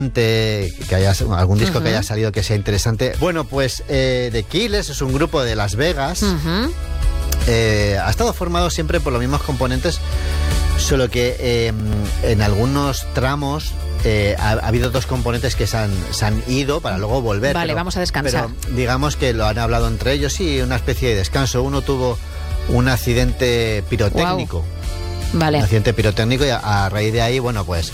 que haya algún disco que haya salido que sea interesante. Bueno, pues The Killers es un grupo de Las Vegas. Ha estado formado siempre por los mismos componentes, solo que en algunos tramos ha habido dos componentes que se han ido para luego volver. Vale, vamos a descansar. Pero digamos que lo han hablado entre ellos y una especie de descanso. Uno tuvo un accidente pirotécnico. Wow. Vale. Un accidente pirotécnico y a raíz de ahí, bueno, pues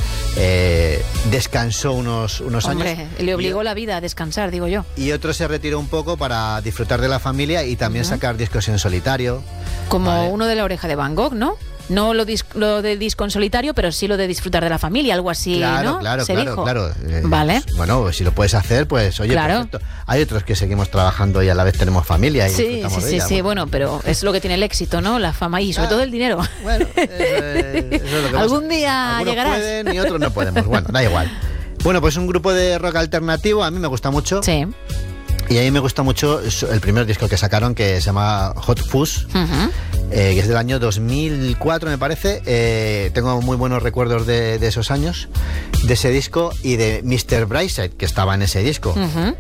descansó unos años. Hombre, le obligó la vida a descansar, digo yo. Y otro se retiró un poco para disfrutar de la familia y también sacar discos en solitario. Como uno de La Oreja de Van Gogh, ¿no? No lo de disco en solitario, pero sí lo de disfrutar de la familia, algo así, claro, ¿no? Claro, se dijo. Claro. Vale. Bueno, si lo puedes hacer, pues oye, claro. Perfecto. Hay otros que seguimos trabajando y a la vez tenemos familia y disfrutamos de ella. Sí, bueno, pero es lo que tiene el éxito, ¿no? La fama y sobre todo el dinero. Bueno, eso es lo que algún día algunos llegarás. pueden y otros no podemos. Bueno, da igual. Bueno, pues un grupo de rock alternativo, a mí me gusta mucho. Sí. Y a mí me gusta mucho el primer disco que sacaron, que se llama Hot Fuzz, que es del año 2004, me parece. Tengo muy buenos recuerdos de esos años, de ese disco, y de Mr. Brightside, que estaba en ese disco.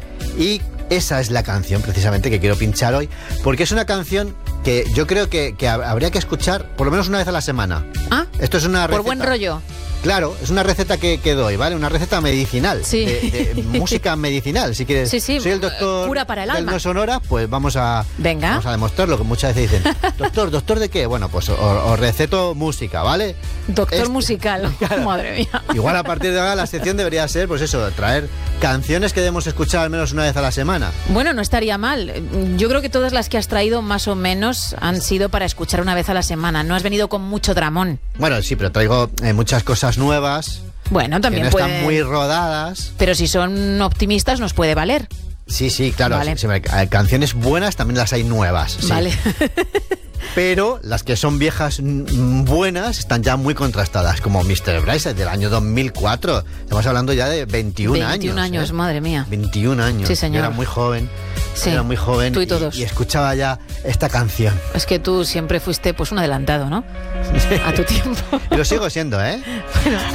Y esa es la canción, precisamente, que quiero pinchar hoy, porque es una canción que yo creo que habría que escuchar por lo menos una vez a la semana. Esto es una receta. Por buen rollo. Claro, es una receta que doy, ¿vale? Una receta medicinal, sí. de música medicinal, si quieres. Sí. Soy el doctor cura para el alma. del No Sonora, pues vamos a demostrarlo, que muchas veces dicen, ¿doctor de qué? Bueno, pues os receto música, ¿vale? Doctor musical, claro. Madre mía. Igual a partir de ahora la sección debería ser, pues eso, traer canciones que debemos escuchar al menos una vez a la semana. Bueno, no estaría mal. Yo creo que todas las que has traído más o menos han sido para escuchar una vez a la semana. No has venido con mucho dramón. Bueno, sí, pero traigo muchas cosas nuevas. Bueno, también que no están muy rodadas. Pero si son optimistas nos puede valer. Sí, claro. Vale. Hay canciones buenas, también las hay nuevas. Sí. Vale. Pero las que son viejas buenas están ya muy contrastadas, como Mr. Brightside del año 2004. Estamos hablando ya de 21 años. 21 años, madre mía. 21 años. Sí, señor. Yo era muy joven. Sí. Era muy joven. Tú y todos. Y escuchaba ya esta canción. Es que tú siempre fuiste pues un adelantado, ¿no? A tu tiempo. Y lo sigo siendo, ¿eh? Bueno.